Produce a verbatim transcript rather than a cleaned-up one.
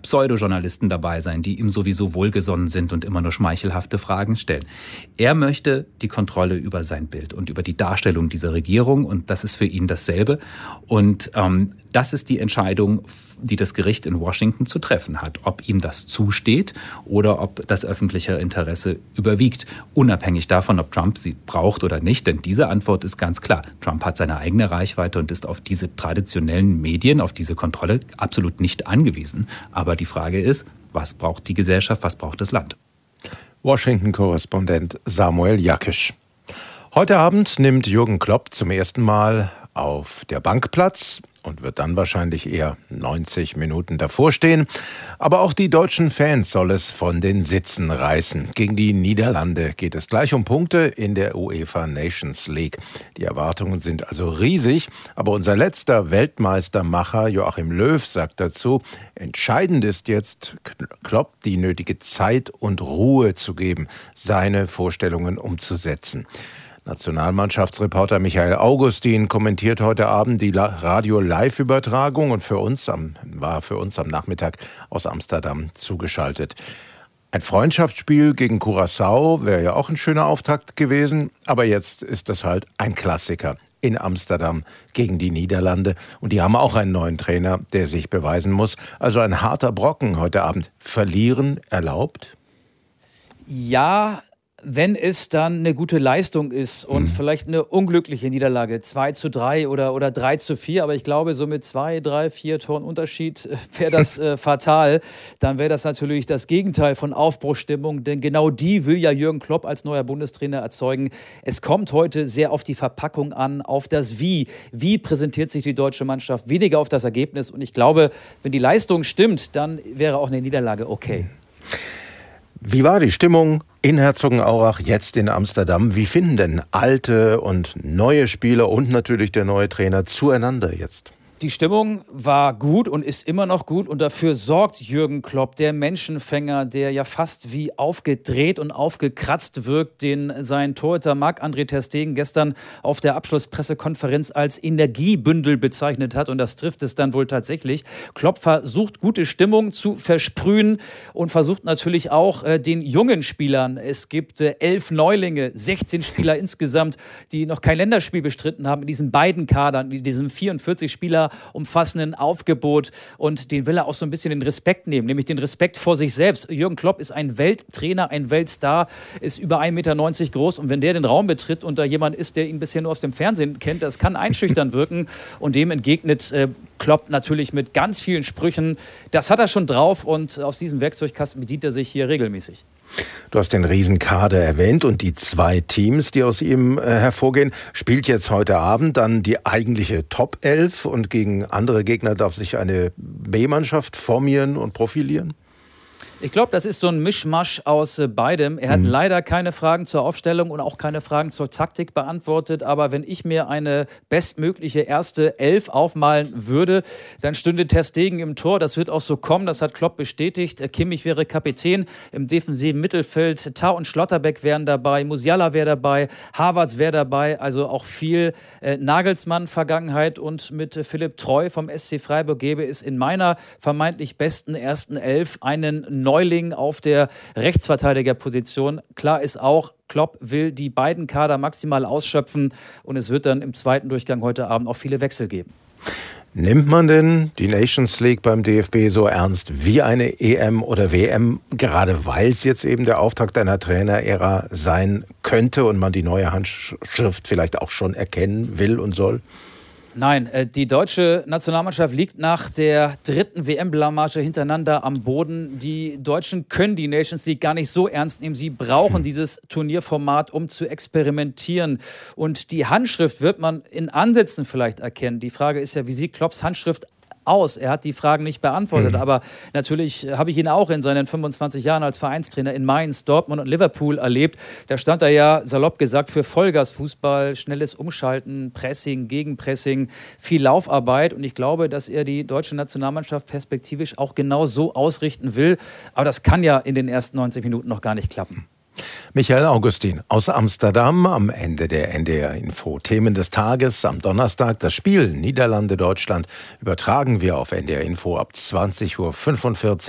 Pseudojournalisten dabei sein, die ihm sowieso wohlgesonnen sind und immer nur schmeichelhafte Fragen stellen. Er möchte die Kontrolle über sein Bild und über die Darstellung dieser Regierung und das ist für ihn dasselbe. Und ähm, das ist die Entscheidung, die das Gericht in Washington zu treffen hat, ob ihm das zusteht oder ob das öffentliche Interesse überwiegt, unabhängig davon, ob Trump sie braucht oder nicht. Denn diese Antwort ist ganz klar. Trump hat seine eigene Reichweite und ist auf diese traditionellen Medien, auf diese Kontrolle absolut nicht angewiesen. Aber die Frage ist, was braucht die Gesellschaft, was braucht das Land? Washington-Korrespondent Samuel Jakisch. Heute Abend nimmt Jürgen Klopp zum ersten Mal auf der Bank Platz und wird dann wahrscheinlich eher neunzig Minuten davor stehen. Aber auch die deutschen Fans soll es von den Sitzen reißen. Gegen die Niederlande geht es gleich um Punkte in der UEFA Nations League. Die Erwartungen sind also riesig. Aber unser letzter Weltmeistermacher Joachim Löw sagt dazu, entscheidend ist jetzt, Klopp die nötige Zeit und Ruhe zu geben, seine Vorstellungen umzusetzen. Nationalmannschaftsreporter Michael Augustin kommentiert heute Abend die Radio-Live-Übertragung und für uns am, war für uns am Nachmittag aus Amsterdam zugeschaltet. Ein Freundschaftsspiel gegen Curaçao wäre ja auch ein schöner Auftakt gewesen, aber jetzt ist das halt ein Klassiker in Amsterdam gegen die Niederlande und die haben auch einen neuen Trainer, der sich beweisen muss. Also ein harter Brocken heute Abend. Verlieren erlaubt? Ja, wenn es dann eine gute Leistung ist und mhm. vielleicht eine unglückliche Niederlage, zwei zu drei oder, oder drei zu vier, aber ich glaube, so mit zwei, drei, vier Toren Unterschied wäre das äh, fatal. Dann wäre das natürlich das Gegenteil von Aufbruchsstimmung, denn genau die will ja Jürgen Klopp als neuer Bundestrainer erzeugen. Es kommt heute sehr auf die Verpackung an, auf das Wie. Wie präsentiert sich die deutsche Mannschaft, weniger auf das Ergebnis. Und ich glaube, wenn die Leistung stimmt, dann wäre auch eine Niederlage okay. Wie war die Stimmung in Herzogenaurach, jetzt in Amsterdam? Wie finden denn alte und neue Spieler und natürlich der neue Trainer zueinander jetzt? Die Stimmung war gut und ist immer noch gut und dafür sorgt Jürgen Klopp, der Menschenfänger, der ja fast wie aufgedreht und aufgekratzt wirkt, den sein Torhüter Marc-André ter Stegen gestern auf der Abschlusspressekonferenz als Energiebündel bezeichnet hat und das trifft es dann wohl tatsächlich. Klopp versucht, gute Stimmung zu versprühen und versucht natürlich auch äh, den jungen Spielern, es gibt äh, elf Neulinge, sechzehn Spieler insgesamt, die noch kein Länderspiel bestritten haben in diesen beiden Kadern, in diesem vierundvierzig Spieler umfassenden Aufgebot und den will er auch so ein bisschen den Respekt nehmen, nämlich den Respekt vor sich selbst. Jürgen Klopp ist ein Welttrainer, ein Weltstar, ist über ein Meter neunzig groß und wenn der den Raum betritt und da jemand ist, der ihn bisher nur aus dem Fernsehen kennt, das kann einschüchtern wirken und dem entgegnet äh, Klopp natürlich mit ganz vielen Sprüchen. Das hat er schon drauf und aus diesem Werkzeugkasten bedient er sich hier regelmäßig. Du hast den Riesenkader erwähnt und die zwei Teams, die aus ihm äh, hervorgehen. Spielt jetzt heute Abend dann die eigentliche Top elf und gegen andere Gegner darf sich eine B-Mannschaft formieren und profilieren? Ich glaube, das ist so ein Mischmasch aus äh, beidem. Er hat mhm. leider keine Fragen zur Aufstellung und auch keine Fragen zur Taktik beantwortet. Aber wenn ich mir eine bestmögliche erste Elf aufmalen würde, dann stünde ter Stegen im Tor. Das wird auch so kommen. Das hat Klopp bestätigt. Kimmich wäre Kapitän im defensiven Mittelfeld. Tah und Schlotterbeck wären dabei. Musiala wäre dabei. Havertz wäre dabei. Also auch viel äh, Nagelsmann-Vergangenheit. Und mit äh, Philipp Treu vom S C Freiburg gäbe es in meiner vermeintlich besten ersten Elf einen Neuling auf der Rechtsverteidigerposition. Klar ist auch, Klopp will die beiden Kader maximal ausschöpfen und es wird dann im zweiten Durchgang heute Abend auch viele Wechsel geben. Nimmt man denn die Nations League beim D F B so ernst wie eine E M oder W M, gerade weil es jetzt eben der Auftakt einer Trainerära sein könnte und man die neue Handschrift vielleicht auch schon erkennen will und soll? Nein, die deutsche Nationalmannschaft liegt nach der dritten W M-Blamage hintereinander am Boden. Die Deutschen können die Nations League gar nicht so ernst nehmen. Sie brauchen dieses Turnierformat, um zu experimentieren. Und die Handschrift wird man in Ansätzen vielleicht erkennen. Die Frage ist ja, wie sieht Klopps Handschrift aus? Er hat die Fragen nicht beantwortet, mhm. aber natürlich habe ich ihn auch in seinen fünfundzwanzig Jahren als Vereinstrainer in Mainz, Dortmund und Liverpool erlebt. Da stand er ja, salopp gesagt, für Vollgasfußball, schnelles Umschalten, Pressing, Gegenpressing, viel Laufarbeit und ich glaube, dass er die deutsche Nationalmannschaft perspektivisch auch genau so ausrichten will, aber das kann ja in den ersten neunzig Minuten noch gar nicht klappen. Michael Augustin aus Amsterdam am Ende der N D R-Info. Themen des Tages am Donnerstag. Das Spiel Niederlande-Deutschland übertragen wir auf N D R-Info ab zwanzig Uhr fünfundvierzig.